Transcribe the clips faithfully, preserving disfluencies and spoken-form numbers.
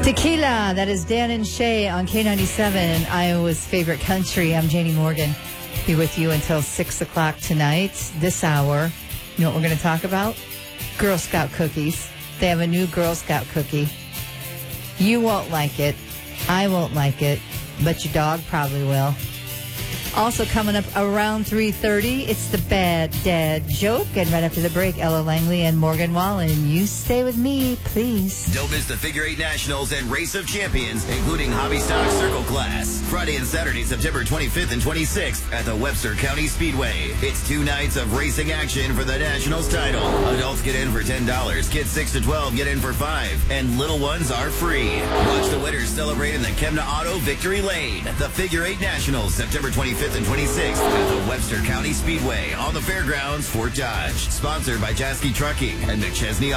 Tequila, that is Dan and Shay on K ninety-seven, Iowa's favorite country. I'm Janie Morgan. Be with you until six o'clock tonight. This hour, you know what we're going to talk about? Girl Scout cookies. They have a new Girl Scout cookie. You won't like it. I won't like it. But your dog probably will. Also coming up around three thirty, it's the Bad Dad Joke. And right after the break, Ella Langley and Morgan Wallen. You stay with me, please. Don't miss the Figure Eight Nationals and Race of Champions, including Hobby Stock Circle Class. Friday and Saturday, September twenty-fifth and twenty-sixth at the Webster County Speedway. It's two nights of racing action for the Nationals title. Adults get in for ten dollars. Kids six to twelve get in for five dollars. And little ones are free. Watch the winners celebrate in the Kemna Auto Victory Lane. The Figure Eight Nationals, September twenty-fifth and twenty-sixth at the Webster County Speedway on the Fairgrounds, Fort Dodge. Sponsored by Jasky Trucking and McChesney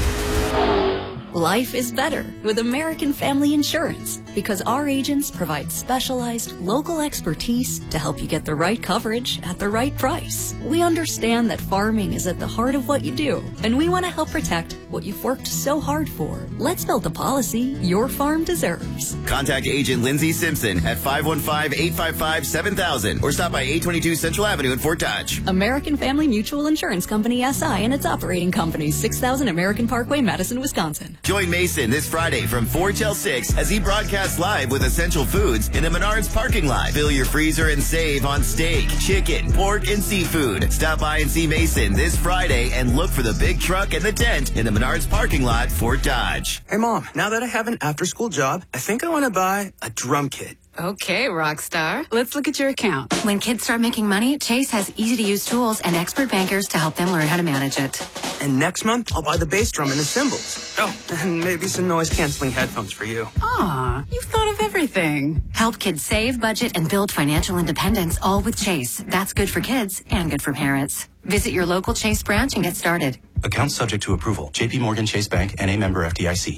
Auto. Life is better with American Family Insurance because our agents provide specialized local expertise to help you get the right coverage at the right price. We understand that farming is at the heart of what you do, and we want to help protect what you've worked so hard for. Let's build a policy your farm deserves. Contact Agent Lindsay Simpson at five one five, eight five five, seven thousand or stop by eight twenty-two Central Avenue in Fort Dodge. American Family Mutual Insurance Company, S I, and its operating companies, six thousand American Parkway, Madison, Wisconsin. Join Mason this Friday from four till six as he broadcasts live with Essential Foods in the Menards parking lot. Fill your freezer and save on steak, chicken, pork, and seafood. Stop by and see Mason this Friday and look for the big truck and the tent in the Menards parking lot, Fort Dodge. Hey, Mom, now that I have an after-school job, I think I want to buy a drum kit. Okay, rock star. Let's look at your account. When kids start making money, Chase has easy-to-use tools and expert bankers to help them learn how to manage it. And next month, I'll buy the bass drum and the cymbals. Oh, and maybe some noise-canceling headphones for you. Aw, you've thought of everything. Help kids save, budget, and build financial independence, all with Chase. That's good for kids and good for parents. Visit your local Chase branch and get started. Account subject to approval. J P Morgan Chase Bank, N A member F D I C.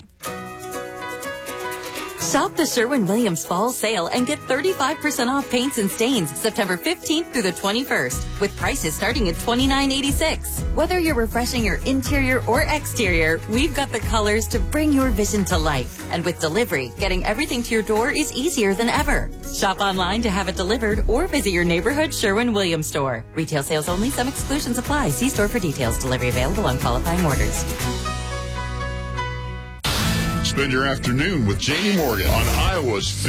Shop the Sherwin-Williams Fall Sale and get thirty-five percent off paints and stains September fifteenth through the twenty-first, with prices starting at twenty-nine eighty-six. Whether you're refreshing your interior or exterior, we've got the colors to bring your vision to life. And with delivery, getting everything to your door is easier than ever. Shop online to have it delivered or visit your neighborhood Sherwin-Williams store. Retail sales only. Some exclusions apply. See store for details. Delivery available on qualifying orders. Spend your afternoon with Janie Morgan on Iowa's